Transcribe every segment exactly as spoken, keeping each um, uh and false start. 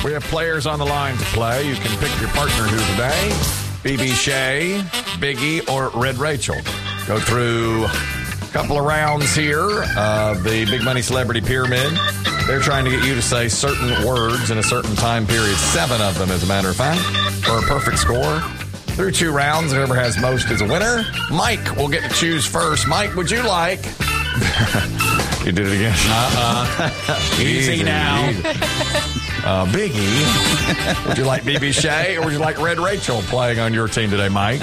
We have players on the line to play. You can pick your partner here today. B B Shea, Biggie, or Red Rachel. Go through a couple of rounds here of the Big Money Celebrity Pyramid. They're trying to get you to say certain words in a certain time period. Seven of them, as a matter of fact, for a perfect score. Through two rounds, whoever has most is a winner. Mike will get to choose first. Mike, would you like... You did it again. Uh-uh. Easy, easy now. Easy. Uh, Biggie, would you like B B Shea or would you like Red Rachel playing on your team today, Mike?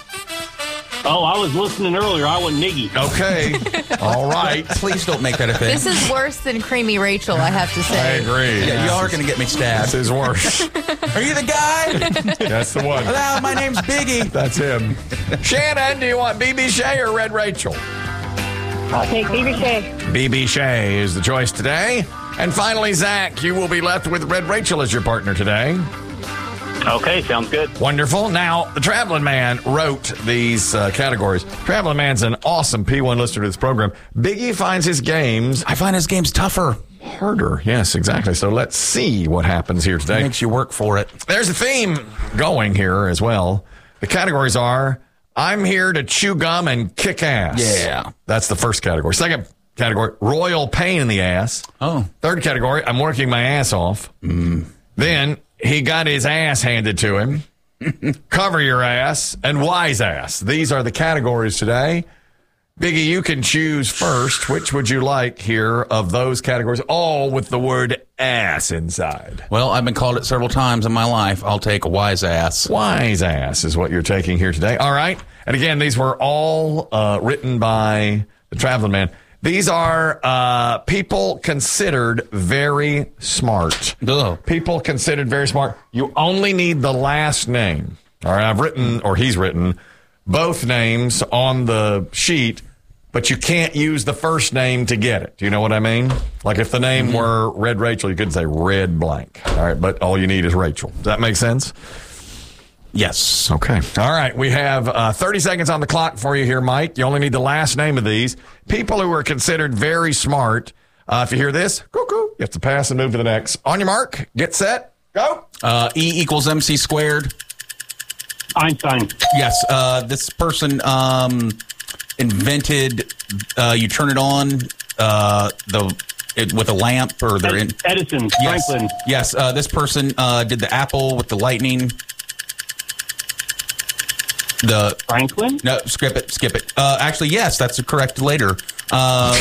Oh, I was listening earlier. I want Miggy. Okay. All right. Please don't make that a thing. This is worse than Creamy Rachel, I have to say. I agree. Yeah, you are going to get me stabbed. This is worse. Are you the guy? That's the one. Hello, my name's Biggie. That's him. Shannon, do you want B B Shea or Red Rachel? I'll take B B Shea. B B Shea is the choice today. And finally, Zach, you will be left with Red Rachel as your partner today. Okay, sounds good. Wonderful. Now, the Traveling Man wrote these uh, categories. Traveling Man's an awesome P one listener to this program. Biggie finds his games... I find his games tougher. Harder. Yes, exactly. So let's see what happens here today. It makes you work for it. There's a theme going here as well. The categories are, I'm here to chew gum and kick ass. Yeah. That's the first category. Second category, royal pain in the ass. Oh. Third category, I'm working my ass off. Mm. Then he got his ass handed to him. Cover your ass and wise ass. These are the categories today. Biggie, you can choose first. Which would you like here of those categories? All with the word ass inside. Well, I've been called it several times in my life. I'll take a wise ass. Wise ass is what you're taking here today. All right. And again, these were all uh, written by the Traveling Man. These are uh, people considered very smart. Ugh. People considered very smart. You only need the last name. All right. I've written, or he's written, both names on the sheet, but you can't use the first name to get it. Do you know what I mean? Like if the name mm-hmm. were Red Rachel, you could say Red Blank. All right. But all you need is Rachel. Does that make sense? Yes. Okay. All right. We have uh, thirty seconds on the clock for you here, Mike. You only need the last name of these. People who are considered very smart. Uh, if you hear this, cuckoo, you have to pass and move to the next. On your mark, get set, go. Uh, E equals M C squared. Einstein. Yes. Uh, this person um, invented, uh, you turn it on uh, the it, with a lamp or they're in. Edison. Yes. Franklin. Yes. Uh, this person uh, did the apple with the lightning. The Franklin? No, skip it, skip it. Uh, actually, yes, that's correct later. Uh,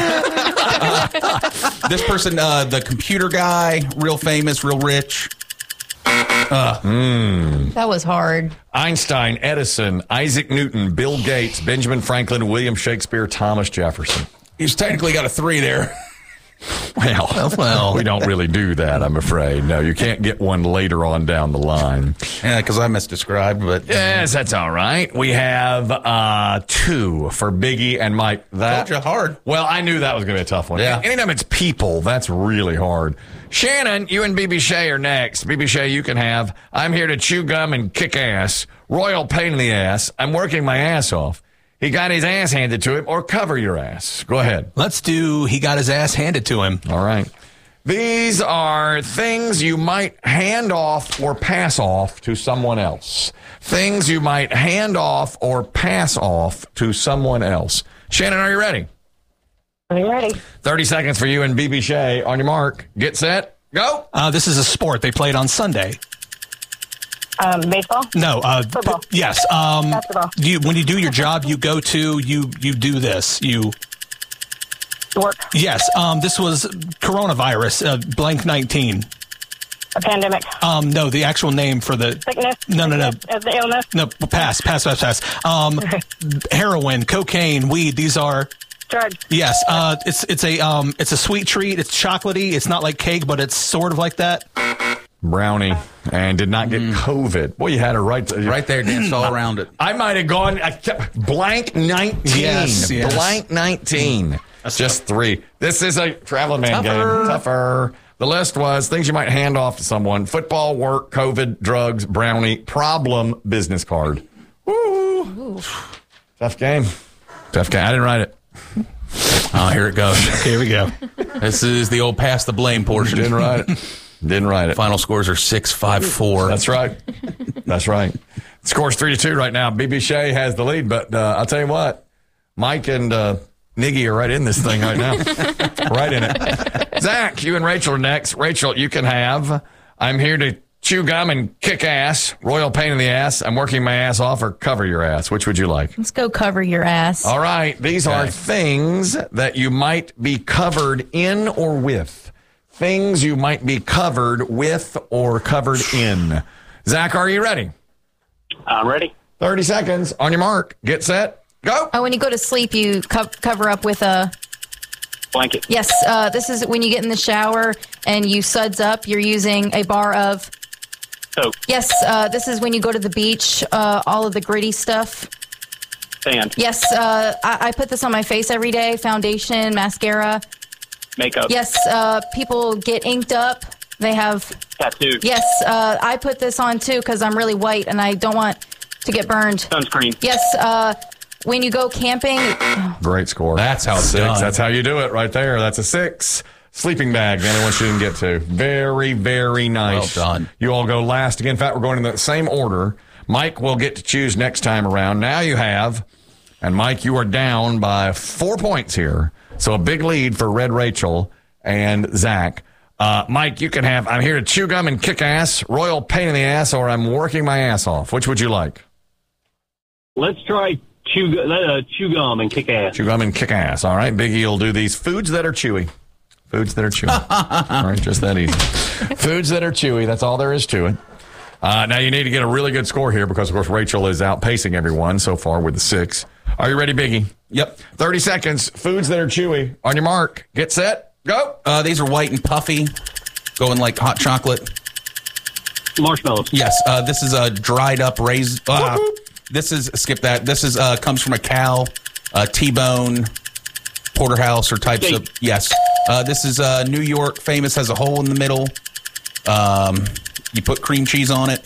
uh, this person, uh, the computer guy, real famous, real rich. Uh, mm. That was hard. Einstein, Edison, Isaac Newton, Bill Gates, Benjamin Franklin, William Shakespeare, Thomas Jefferson. He's technically got a three there. Well, well, we don't really do that, I'm afraid. No, you can't get one later on down the line. Yeah, because I misdescribed, but... Yes, that's all right. We have uh, two for Biggie and Mike. That, Told you hard. Well, I knew that was going to be a tough one. Yeah. Anytime it's people, that's really hard. Shannon, you and B B Shea are next. B B Shea, you can have, I'm here to chew gum and kick ass. Royal pain in the ass. I'm working my ass off. He got his ass handed to him, or cover your ass. Go ahead. Let's do he got his ass handed to him. All right. These are things you might hand off or pass off to someone else. Things you might hand off or pass off to someone else. Shannon, are you ready? I'm ready. thirty seconds for you and B B Shea. On your mark. Get set. Go. Uh, this is a sport. They play it on Sunday. Um, baseball? No. Uh, Football. P- yes. Um, Basketball. You, when you do your job, you go to, you you do this. You Work. Yes. Um, this was coronavirus, uh, blank nineteen. A pandemic. Um, no, the actual name for the... Sickness? No, no, no. Uh, the illness? No, pass, pass, pass, pass. Um, heroin, cocaine, weed, these are... Drugs. Yes. Uh, it's it's a um, it's a sweet treat. It's chocolatey. It's not like cake, but it's sort of like that. Brownie, and did not get mm. COVID. Boy, you had it right, to, right there, danced all around it. I might have gone I kept, blank nineteen. Yes, yes. Blank nineteen. That's just tough. Three. This is a Traveling Man Tougher. game. Tougher. The list was things you might hand off to someone: football, work, COVID, drugs, brownie, problem, business card. Woo! Ooh. Tough game. Tough game. I didn't write it. Oh, here it goes. Here we go. This is the old pass the blame portion. Didn't write it. Didn't write it. Final scores are six, five, four. That's right. That's right. Score's three to two right now. B B Shea has the lead, but uh, I'll tell you what, Mike and uh, Niggy are right in this thing right now. Right in it. Zach, you and Rachel are next. Rachel, you can have I'm here to chew gum and kick ass, royal pain in the ass, I'm working my ass off, or cover your ass. Which would you like? Let's go cover your ass. All right. These Okay. are things that you might be covered in or with. Things you might be covered with or covered in. Zach, are you ready? I'm ready. thirty seconds. On your mark. Get set. Go. Oh, when you go to sleep, you co- cover up with a... Blanket. Yes, uh, this is when you get in the shower and you suds up, you're using a bar of... Soap. Yes, uh, this is when you go to the beach, uh, all of the gritty stuff. Sand. Yes, uh, I-, I put this on my face every day, foundation, mascara. Makeup. Yes, uh, people get inked up. They have... Tattoo. Yes, uh, I put this on too because I'm really white and I don't want to get burned. Sunscreen. Yes, uh, when you go camping... Great score. That's how it's six. done. That's how you do it right there. That's a six. Sleeping bag, the only one she didn't get to. Very, very nice. Well done. You all go last again. In fact, we're going in the same order. Mike will get to choose next time around. Now you have, and Mike, you are down by four points here. So a big lead for Red Rachel and Zach. Uh, Mike, you can have, I'm here to chew gum and kick ass, royal pain in the ass, or I'm working my ass off. Which would you like? Let's try chew, gu- uh, chew gum and kick ass. Chew gum and kick ass. All right, Biggie will do these foods that are chewy. Foods that are chewy. All right, just that easy. Foods that are chewy. That's all there is to it. Uh, now you need to get a really good score here because, of course, Rachel is outpacing everyone so far with the six. Are you ready, Biggie? Yep. thirty seconds. Foods that are chewy. On your mark. Get set. Go. Uh, these are white and puffy, going like hot chocolate. Marshmallows. Yes. Uh, this is a dried up raisin. Uh, this is skip that. This is uh, comes from a cow, uh, T-bone, porterhouse, or types Steak. of yes. Uh, this is uh, New York, famous, has a hole in the middle. Um, you put cream cheese on it.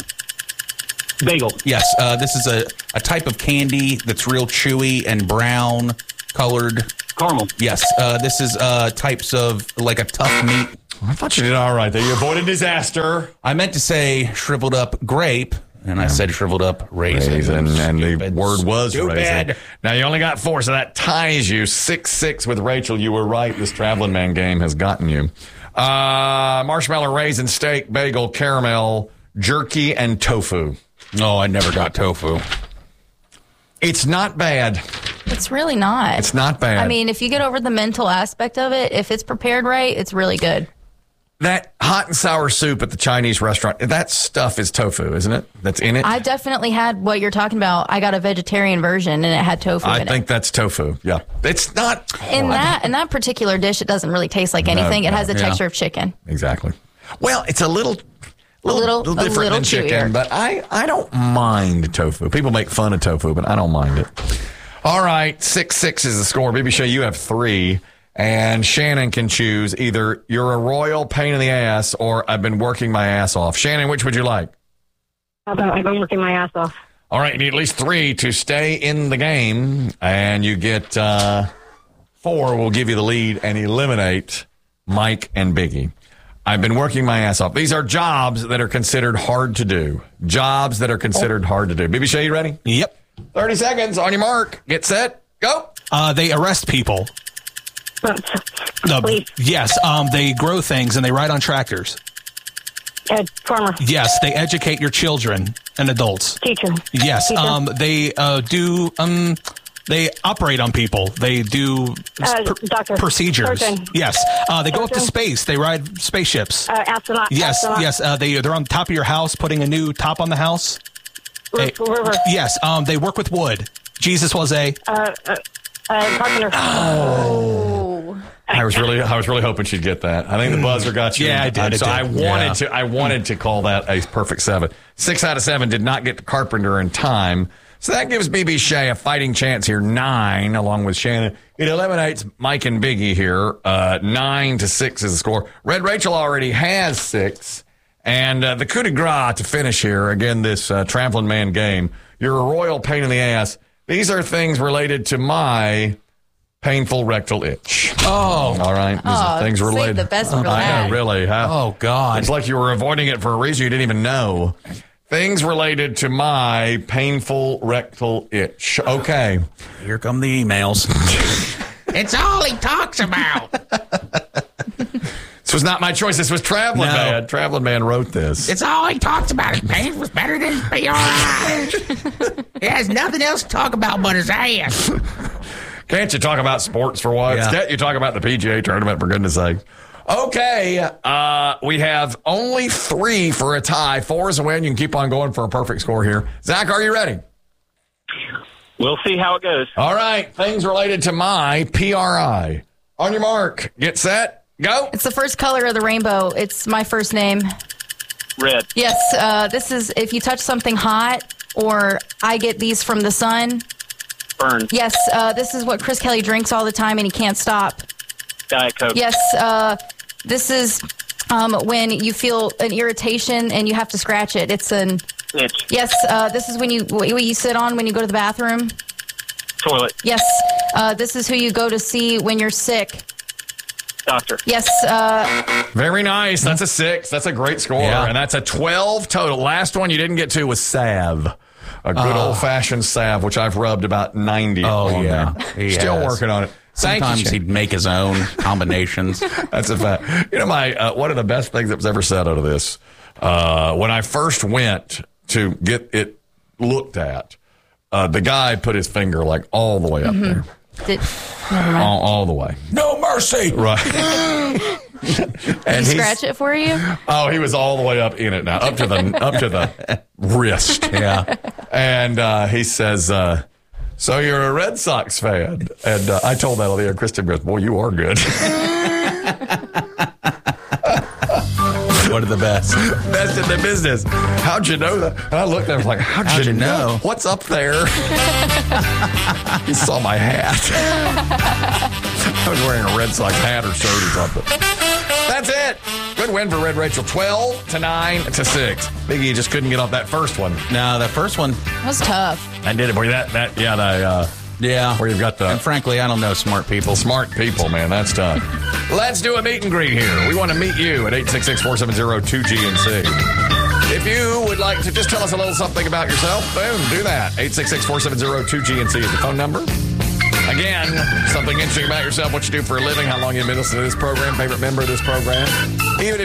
Bagel. Yes. Uh, this is a, a type of candy that's real chewy and brown colored. Caramel. Yes. Uh, this is uh, types of like a tough meat. I thought you did all right there. You avoided disaster. I meant to say shriveled up grape, and I said shriveled up raisin. Raisin, and the Stupid. word was Stupid. raisin. Now, you only got four, so that ties you. six six with Rachel. You were right. This Traveling Man game has gotten you. Uh, marshmallow, raisin, steak, bagel, caramel, jerky, and tofu. No, I never got tofu. It's not bad. It's really not. It's not bad. I mean, if you get over the mental aspect of it, if it's prepared right, it's really good. That hot and sour soup at the Chinese restaurant, that stuff is tofu, isn't it? That's in it? I definitely had what you're talking about. I got a vegetarian version and it had tofu I in think it. that's tofu. Yeah. It's not. In that in that particular dish, it doesn't really taste like anything. no, it has the yeah. texture of chicken. Exactly. Well, it's a little, little, little- little a different little than chicken, chewier. but I, I don't mind tofu. People make fun of tofu, but I don't mind it. All right, six six is the score. B B Shea, you have three, and Shannon can choose either you're a royal pain in the ass or I've been working my ass off. Shannon, which would you like? How about I've been working my ass off? All right, you need at least three to stay in the game, and you get uh, four. Will give you the lead and eliminate Mike and Biggie. I've been working my ass off. These are jobs that are considered hard to do. Jobs that are considered hard to do. B B Shea, you ready? Yep. thirty seconds on your mark. Get set. Go. Uh, they arrest people. No, Police. yes. Um, they grow things and they ride on tractors. Ed, farmer. Yes. They educate your children and adults. Teacher. Yes. Teacher. Um, they uh, do. Um, they operate on people. They do Uh, pr- doctor. procedures. Surgeon. Yes. Uh, they go up to Surgeon. space. They ride spaceships. Uh, astronaut. yes. astronaut. Yes. Uh, they they're on top of your house, putting a new top on the house. R- Hey. river. Yes. Um, they work with wood. Jesus was a. Uh, uh, uh, carpenter. I was really, I was really hoping she'd get that. I think the buzzer got you. Yeah, I did, it So did. I wanted Yeah. to, I wanted to call that a perfect seven. Six out of seven did not get to Carpenter in time. So that gives B B Shea a fighting chance here, nine, along with Shannon. It eliminates Mike and Biggie here. Uh, nine to six is the score. Red Rachel already has six. And uh, the coup de grace to finish here, again, this uh, Traveling Man game. You're a royal pain in the ass. These are things related to my painful rectal itch. Oh, All right. These are Oh, things save related. the best for I know, last. really. Huh? oh God. It's like you were avoiding it for a reason you didn't even know. Things related to my painful rectal itch. Okay. Here come the emails. It's all he talks about. This was not my choice. This was Traveling No. Man. Traveling Man wrote this. It's all he talks about. His pain was better than his P R I. He has nothing else to talk about but his ass. Can't you talk about sports for once? Yeah. Can't you talk about the P G A tournament, for goodness sake? Okay, uh, we have only three for a tie. Four is a win. You can keep on going for a perfect score here. Zach, are you ready? We'll see how it goes. All right, things related to my P R I. On your mark, get set, go. It's the first color of the rainbow. It's my first name. Red. Yes, uh, this is if you touch something hot or I get these from the sun. Burn. Yes, uh, this is what Chris Kelly drinks all the time and he can't stop. Diet Coke. Yes, uh, this is um, when you feel an irritation and you have to scratch it. It's an Itch. yes. Uh, this is when you what you sit on when you go to the bathroom. Toilet. Yes, uh, this is who you go to see when you're sick. Doctor. Yes, uh, Very nice. That's a six. That's a great score. Yeah. And that's a twelve total. Last one you didn't get to was salve. A good old-fashioned salve, which I've rubbed about ninety Oh, on yeah. there. He Still has. working on it. Thank you, Sometimes Shane. he'd make his own combinations. That's a fact. You know, my uh, one of the best things that was ever said out of this, uh, when I first went to get it looked at, uh, the guy put his finger like all the way up there. did, never mind. All, all the way. No mercy. Right. Did he and he's- scratch it for you? Oh, he was all the way up in it now, up to the up to the wrist. Yeah. And uh, he says, uh, "So you're a Red Sox fan?" And uh, I told that on the air. Kristen goes, "Boy, you are good." One of the best. Best in the business. How'd you know that? And I looked at him I was like, how'd, How'd you, you know? know? What's up there? He saw my hat. I was wearing a Red Sox hat or shirt or something. That's it. Good win for Red Rachel. twelve to nine to six. Biggie just couldn't get off that first one. No, that first one. That was tough. I did it. Boy, that, that, yeah, the, uh, Yeah. where you've got the And frankly, I don't know smart people. smart people, man. That's tough. Let's do a meet and greet here. We want to meet you at eight six six, four seven zero, two G N C. If you would like to just tell us a little something about yourself, boom, do that. eight six six, four seven zero, two G N C is the phone number. Again, something interesting about yourself, what you do for a living, how long you've been listening to this program, favorite member of this program. Even if